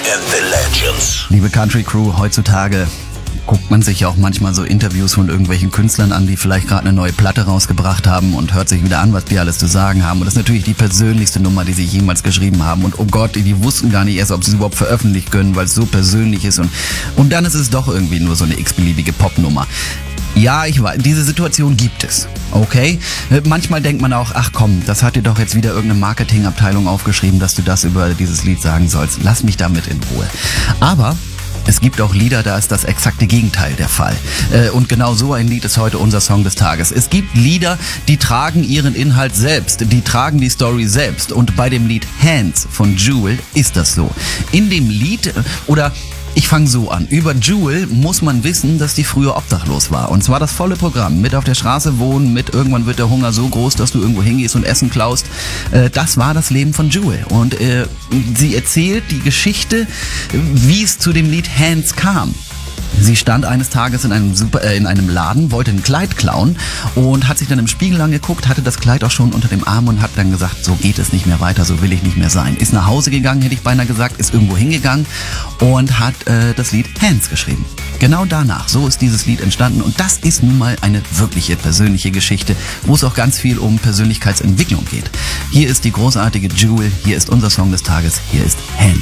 and the Legends. Liebe Country Crew, heutzutage guckt man sich ja auch manchmal so Interviews von irgendwelchen Künstlern an, die vielleicht gerade eine neue Platte rausgebracht haben und hört sich wieder an, was die alles zu sagen haben. Und das ist natürlich die persönlichste Nummer, die sie jemals geschrieben haben. Und oh Gott, die wussten gar nicht erst, ob sie es überhaupt veröffentlichen können, weil es so persönlich ist. Und dann ist es doch irgendwie nur so eine x-beliebige Popnummer. Ja, ich weiß, diese Situation gibt es, okay? Manchmal denkt man auch, ach komm, das hat dir doch jetzt wieder irgendeine Marketingabteilung aufgeschrieben, dass du das über dieses Lied sagen sollst. Lass mich damit in Ruhe. Aber es gibt auch Lieder, da ist das exakte Gegenteil der Fall. Und genau so ein Lied ist heute unser Song des Tages. Es gibt Lieder, die tragen ihren Inhalt selbst, die tragen die Story selbst. Und bei dem Lied Hands von Jewel ist das so. In dem Lied, oder ich fange so an. Über Jewel muss man wissen, dass die früher obdachlos war. Und zwar das volle Programm. Mit auf der Straße wohnen, mit irgendwann wird der Hunger so groß, dass du irgendwo hingehst und Essen klaust. Das war das Leben von Jewel. Und sie erzählt die Geschichte, wie es zu dem Lied Hands kam. Sie stand eines Tages in einem Laden, wollte ein Kleid klauen und hat sich dann im Spiegel angeguckt, hatte das Kleid auch schon unter dem Arm und hat dann gesagt, so geht es nicht mehr weiter, so will ich nicht mehr sein. Ist nach Hause gegangen, hätte ich beinahe gesagt, ist irgendwo hingegangen und hat das Lied Hands geschrieben. Genau danach, so ist dieses Lied entstanden und das ist nun mal eine wirkliche persönliche Geschichte, wo es auch ganz viel um Persönlichkeitsentwicklung geht. Hier ist die großartige Jewel, hier ist unser Song des Tages, hier ist Hands.